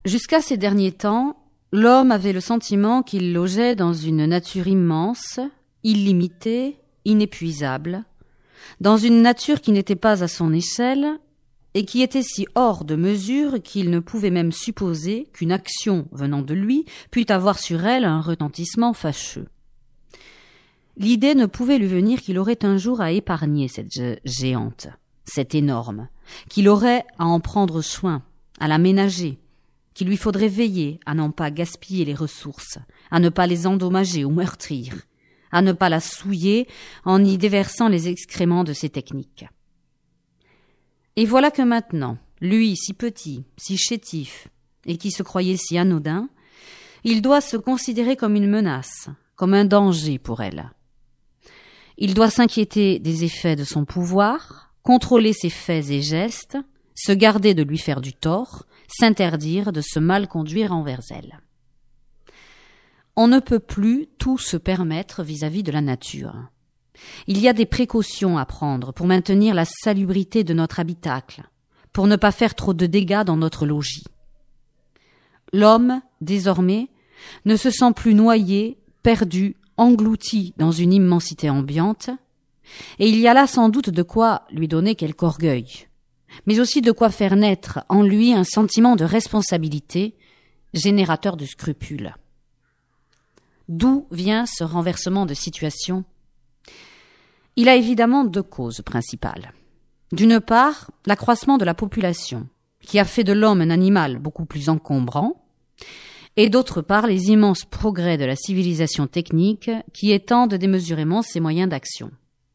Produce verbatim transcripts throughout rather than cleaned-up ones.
Jusqu'à ces derniers temps, l'homme avait le sentiment qu'il logeait dans une nature immense, illimitée, inépuisable, dans une nature qui n'était pas à son échelle et qui était si hors de mesure qu'il ne pouvait même supposer qu'une action venant de lui pût avoir sur elle un retentissement fâcheux. L'idée ne pouvait lui venir qu'il aurait un jour à épargner cette géante, cette énorme, qu'il aurait à en prendre soin, à la ménager, qu'il lui faudrait veiller à n'en pas gaspiller les ressources, à ne pas les endommager ou meurtrir, à ne pas la souiller en y déversant les excréments de ses techniques. Et voilà que maintenant, lui si petit, si chétif, et qui se croyait si anodin, il doit se considérer comme une menace, comme un danger pour elle. Il doit s'inquiéter des effets de son pouvoir, contrôler ses faits et gestes, se garder de lui faire du tort, s'interdire de se mal conduire envers elle. On ne peut plus tout se permettre vis-à-vis de la nature. Il y a des précautions à prendre pour maintenir la salubrité de notre habitacle, pour ne pas faire trop de dégâts dans notre logis. L'homme, désormais, ne se sent plus noyé, perdu, englouti dans une immensité ambiante, et il y a là sans doute de quoi lui donner quelque orgueil, mais aussi de quoi faire naître en lui un sentiment de responsabilité, générateur de scrupules. D'où vient ce renversement de situation ? Il a évidemment deux causes principales. D'une part, l'accroissement de la population, qui a fait de l'homme un animal beaucoup plus encombrant, et d'autre part, les immenses progrès de la civilisation technique qui étendent démesurément ses moyens d'action.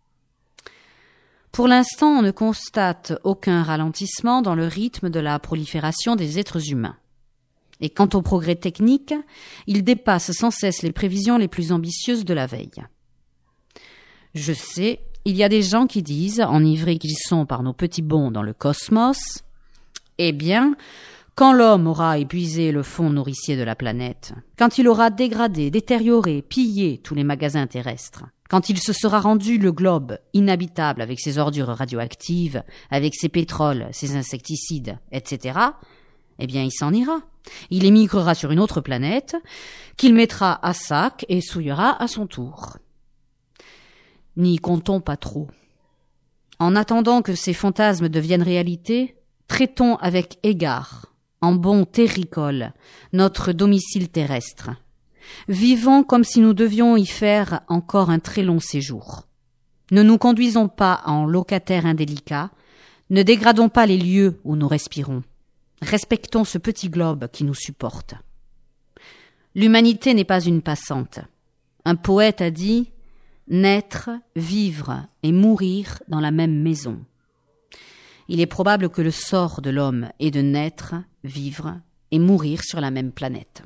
Pour l'instant, on ne constate aucun ralentissement dans le rythme de la prolifération des êtres humains. Et quant au progrès technique, il dépasse sans cesse les prévisions les plus ambitieuses de la veille. Je sais, il y a des gens qui disent, enivrés qu'ils sont par nos petits bonds dans le cosmos, eh bien, quand l'homme aura épuisé le fond nourricier de la planète, quand il aura dégradé, détérioré, pillé tous les magasins terrestres, quand il se sera rendu le globe inhabitable avec ses ordures radioactives, avec ses pétroles, ses insecticides, et cetera, eh bien, il s'en ira. Il émigrera sur une autre planète, qu'il mettra à sac et souillera à son tour. N'y comptons pas trop. En attendant que ces fantasmes deviennent réalité, traitons avec égard, en bon terricole, notre domicile terrestre. Vivons comme si nous devions y faire encore un très long séjour. Ne nous conduisons pas en locataires indélicats, ne dégradons pas les lieux où nous respirons. Respectons ce petit globe qui nous supporte. L'humanité n'est pas une passante. Un poète a dit « Naître, vivre et mourir dans la même maison ». Il est probable que le sort de l'homme est de naître, vivre et mourir sur la même planète.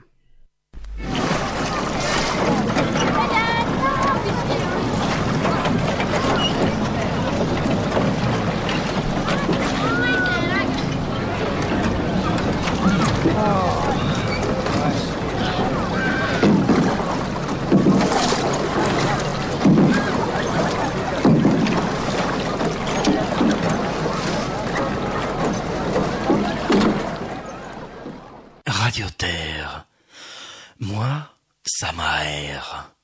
Radio Terre, moi, ça m'aère.